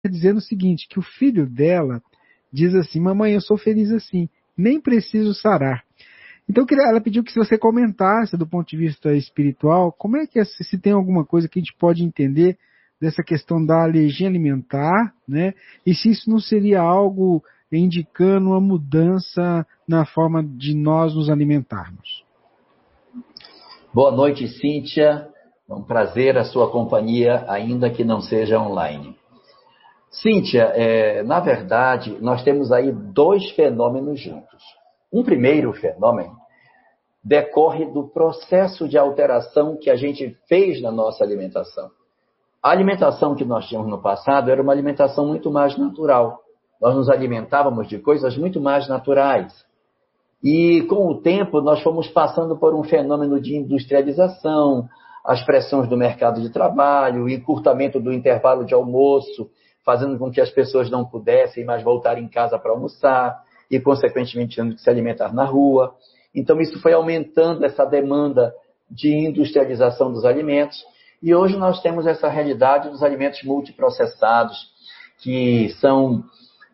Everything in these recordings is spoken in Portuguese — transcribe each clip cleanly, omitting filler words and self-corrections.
dizendo o seguinte, que o filho dela diz assim, mamãe, eu sou feliz assim, nem preciso sarar. Então ela pediu que se você comentasse do ponto de vista espiritual, como é que se tem alguma coisa que a gente pode entender dessa questão da alergia alimentar, né? E se isso não seria algo indicando uma mudança na forma de nós nos alimentarmos. Boa noite, Cíntia. É um prazer a sua companhia, ainda que não seja online. Cíntia, na verdade, nós temos aí dois fenômenos juntos. Um primeiro fenômeno decorre do processo de alteração que a gente fez na nossa alimentação. A alimentação que nós tínhamos no passado era uma alimentação muito mais natural. Nós nos alimentávamos de coisas muito mais naturais. E, com o tempo, nós fomos passando por um fenômeno de industrialização, as pressões do mercado de trabalho, o encurtamento do intervalo de almoço, fazendo com que as pessoas não pudessem mais voltar em casa para almoçar e, consequentemente, tendo que se alimentar na rua. Então, isso foi aumentando essa demanda de industrialização dos alimentos. E hoje nós temos essa realidade dos alimentos multiprocessados, que são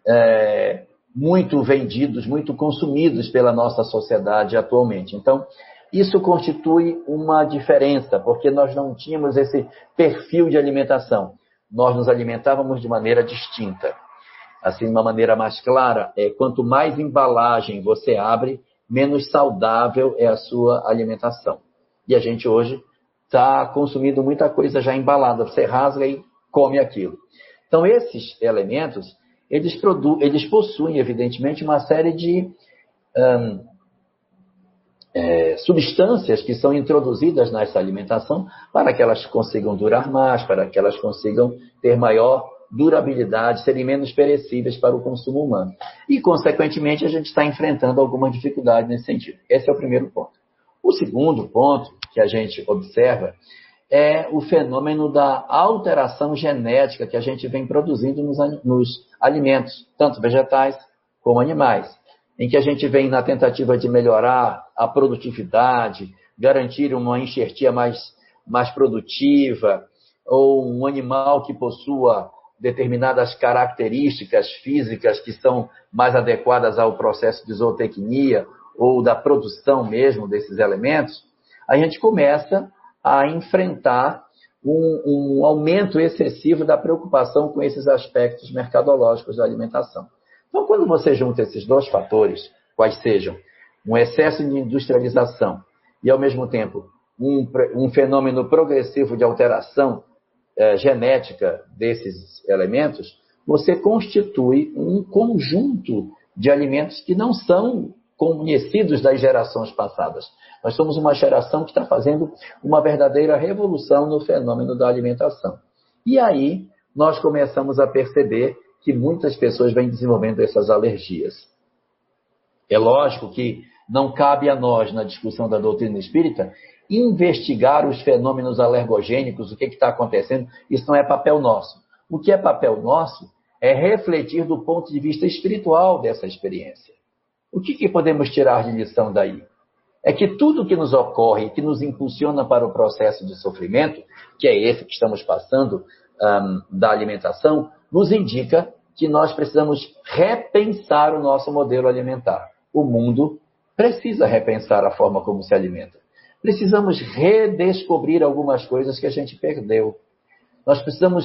muito vendidos, muito consumidos pela nossa sociedade atualmente. Então, isso constitui uma diferença, porque nós não tínhamos esse perfil de alimentação. Nós nos alimentávamos de maneira distinta. Assim, de uma maneira mais clara, quanto mais embalagem você abre, menos saudável é a sua alimentação. E a gente hoje está consumindo muita coisa já embalada. Você rasga e come aquilo. Então, esses elementos, eles possuem, evidentemente, uma série de substâncias que são introduzidas nessa alimentação para que elas consigam durar mais, para que elas consigam ter maior durabilidade, serem menos perecíveis para o consumo humano. E, consequentemente, a gente está enfrentando alguma dificuldade nesse sentido. Esse é o primeiro ponto. O segundo ponto que a gente observa é o fenômeno da alteração genética que a gente vem produzindo nos alimentos, tanto vegetais como animais, em que a gente vem na tentativa de melhorar a produtividade, garantir uma enxertia mais produtiva, ou um animal que possua determinadas características físicas que são mais adequadas ao processo de zootecnia ou da produção mesmo desses elementos, a gente começa a enfrentar um aumento excessivo da preocupação com esses aspectos mercadológicos da alimentação. Então, quando você junta esses dois fatores, quais sejam um excesso de industrialização e, ao mesmo tempo, um fenômeno progressivo de alteração genética desses elementos, você constitui um conjunto de alimentos que não são conhecidos das gerações passadas. Nós somos uma geração que está fazendo uma verdadeira revolução no fenômeno da alimentação. E aí, nós começamos a perceber que muitas pessoas vêm desenvolvendo essas alergias. É lógico que não cabe a nós, na discussão da doutrina espírita, investigar os fenômenos alergogênicos, o que está acontecendo. Isso não é papel nosso. O que é papel nosso é refletir do ponto de vista espiritual dessa experiência. O que podemos tirar de lição daí? É que tudo que nos ocorre, que nos impulsiona para o processo de sofrimento, que é esse que estamos passando da alimentação, nos indica que nós precisamos repensar o nosso modelo alimentar. O mundo precisa repensar a forma como se alimenta. Precisamos redescobrir algumas coisas que a gente perdeu. Nós precisamos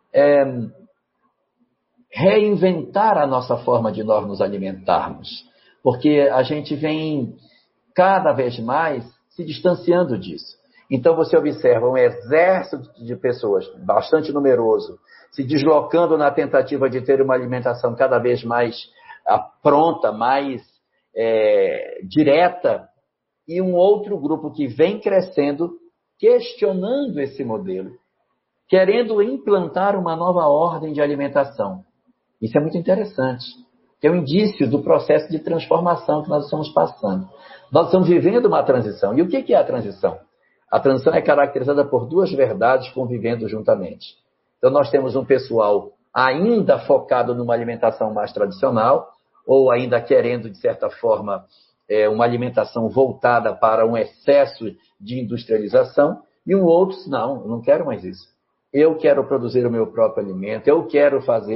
reinventar a nossa forma de nós nos alimentarmos, porque a gente vem cada vez mais se distanciando disso. Então você observa um exército de pessoas bastante numeroso se deslocando na tentativa de ter uma alimentação cada vez mais pronta, mais direta, e um outro grupo que vem crescendo, questionando esse modelo, querendo implantar uma nova ordem de alimentação. Isso é muito interessante, que é um indício do processo de transformação que nós estamos passando. Nós estamos vivendo uma transição. E o que é a transição? A transição é caracterizada por duas verdades convivendo juntamente. Então, nós temos um pessoal ainda focado numa alimentação mais tradicional, ou ainda querendo, de certa forma, uma alimentação voltada para um excesso de industrialização, e um outro, não, eu não quero mais isso. eu quero produzir o meu próprio alimento, eu quero fazer